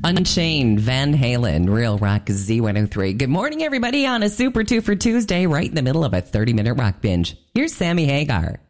Unchained, Van Halen, Real Rock Z103. Good morning, everybody, on a Super 2 for Tuesday, right in the middle of a 30-minute rock binge. Here's Sammy Hagar.